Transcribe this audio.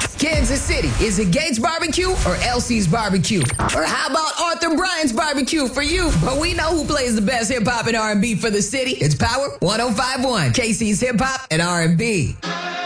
Kansas City, is it Gates Barbecue or Elsie's Barbecue? Or how about Arthur Bryant's Barbecue for you? But we know who plays the best hip-hop and R&B for the city. It's Power 105.1, KC's Hip-Hop and R&B.